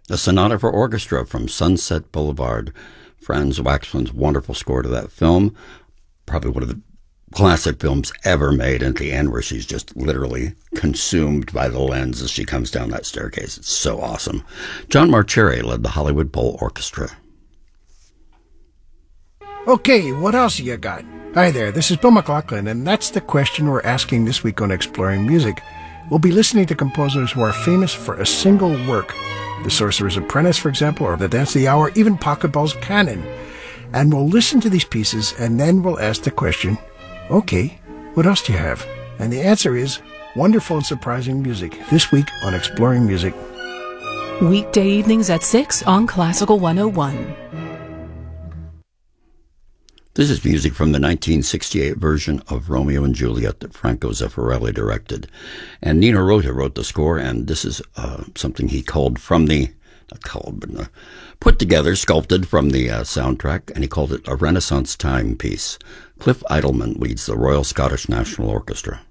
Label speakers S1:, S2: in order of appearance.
S1: A sonata for orchestra from Sunset Boulevard, Franz Waxman's wonderful score to that film. Probably one of the classic films ever made, and at the end where she's just literally consumed by the lens as she comes down that staircase. It's so awesome. John Marcheri led the Hollywood Bowl Orchestra.
S2: Okay, what else you got? Hi there, this is Bill McLaughlin, and that's the question we're asking this week on Exploring Music. We'll be listening to composers who are famous for a single work. The Sorcerer's Apprentice, for example, or The Dance of the Hour, even Pachelbel's Canon. And we'll listen to these pieces, and then we'll ask the question, okay, what else do you have? And the answer is wonderful and surprising music, this week on Exploring Music.
S3: Weekday evenings at 6 on Classical 101.
S1: This is music from the 1968 version of Romeo and Juliet that Franco Zeffirelli directed. And Nino Rota wrote the score, and this is something he called from the, put together, sculpted from the soundtrack, and he called it a Renaissance time piece. Cliff Idleman leads the Royal Scottish National Orchestra.